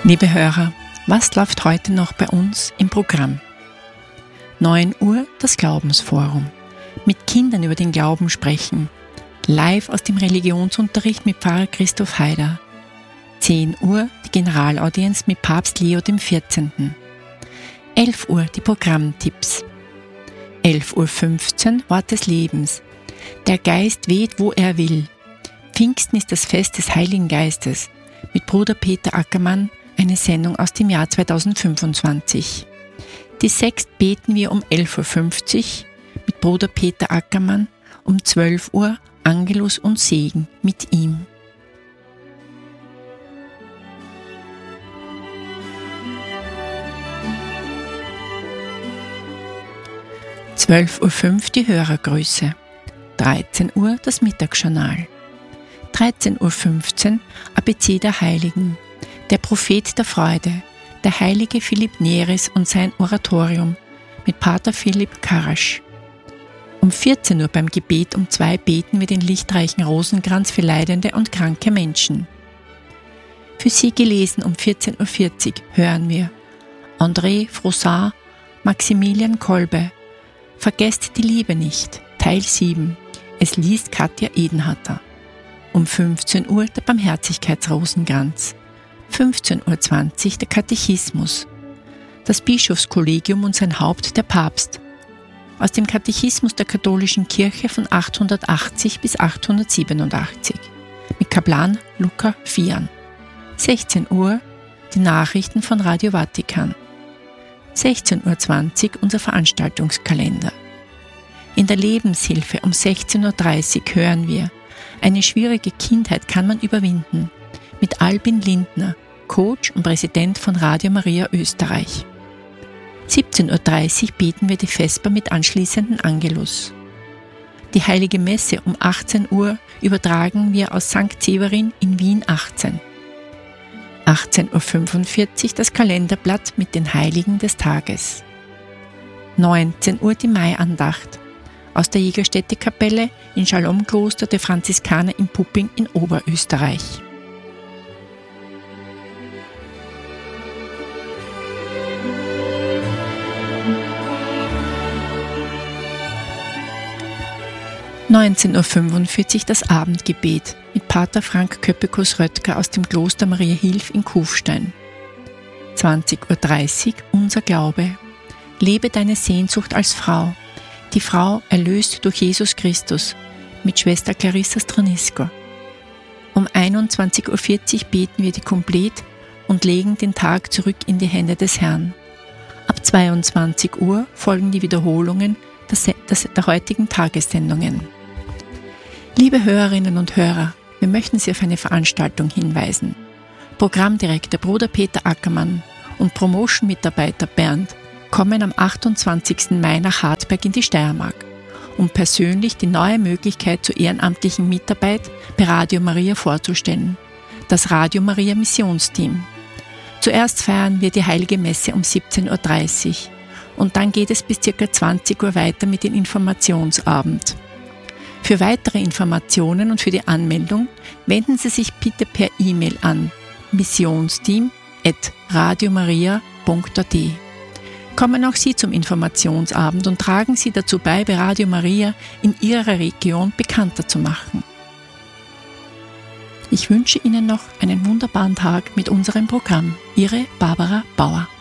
Liebe Hörer, was läuft heute noch bei uns im Programm? 9 Uhr das Glaubensforum. Mit Kindern über den Glauben sprechen. Live aus dem Religionsunterricht mit Pfarrer Christoph Haider. 10 Uhr die Generalaudienz mit Papst Leo XIV. 11 Uhr die Programmtipps. 11.15 Uhr Wort des Lebens. Der Geist weht, wo er will. Pfingsten ist das Fest des Heiligen Geistes. Mit Bruder Peter Ackermann, eine Sendung aus dem Jahr 2025. Die Sext beten wir um 11.50 Uhr mit Bruder Peter Ackermann, um 12 Uhr Angelus und Segen mit ihm. Um 12.05 Uhr die Hörergrüße. 13 Uhr das Mittagsjournal. 13.15 Uhr ABC der Heiligen. Der Prophet der Freude, der heilige Philipp Neris und sein Oratorium mit Pater Philipp Karasch. Um 14 Uhr beim Gebet um 2 beten wir den lichtreichen Rosenkranz für leidende und kranke Menschen. Für Sie gelesen um 14.40 Uhr hören wir André Frossard, Maximilian Kolbe, Vergesst die Liebe nicht, Teil 7. Es liest Katja Edenhatter. Um 15 Uhr der Barmherzigkeitsrosenkranz. 15.20 Uhr der Katechismus. Das Bischofskollegium und sein Haupt der Papst. Aus dem Katechismus der katholischen Kirche von 880 bis 887. Mit Kaplan Luca Fian. 16 Uhr die Nachrichten von Radio Vatikan. 16.20 Uhr unser Veranstaltungskalender. In der Lebenshilfe um 16.30 Uhr hören wir Eine schwierige Kindheit kann man überwinden mit Albin Lindner, Coach und Präsident von Radio Maria Österreich. 17.30 Uhr beten wir die Vesper mit anschließenden Angelus. Die Heilige Messe um 18 Uhr übertragen wir aus St. Severin in Wien 18. 18.45 Uhr das Kalenderblatt mit den Heiligen des Tages. 19 Uhr die Maiandacht aus der Jägerstätte-Kapelle in Shalom-Kloster der Franziskaner in Pupping in Oberösterreich. Um 19.45 Uhr das Abendgebet mit Pater Frank Köppekus-Röttger aus dem Kloster Maria Hilf in Kufstein. 20.30 Uhr Unser Glaube. Lebe deine Sehnsucht als Frau. Die Frau erlöst durch Jesus Christus mit Schwester Clarissa Stranisko. Um 21.40 Uhr beten wir die Komplett und legen den Tag zurück in die Hände des Herrn. Ab 22 Uhr folgen die Wiederholungen der heutigen Tagessendungen. Liebe Hörerinnen und Hörer, wir möchten Sie auf eine Veranstaltung hinweisen. Programmdirektor Bruder Peter Ackermann und Promotion-Mitarbeiter Bernd kommen am 28. Mai nach Hartberg in die Steiermark, um persönlich die neue Möglichkeit zur ehrenamtlichen Mitarbeit bei Radio Maria vorzustellen, das Radio Maria Missionsteam. Zuerst feiern wir die Heilige Messe um 17.30 Uhr und dann geht es bis ca. 20 Uhr weiter mit dem Informationsabend. Für weitere Informationen und für die Anmeldung wenden Sie sich bitte per E-Mail an missionsteam@radiomaria.at. Kommen auch Sie zum Informationsabend und tragen Sie dazu bei Radio Maria in Ihrer Region bekannter zu machen. Ich wünsche Ihnen noch einen wunderbaren Tag mit unserem Programm. Ihre Barbara Bauer.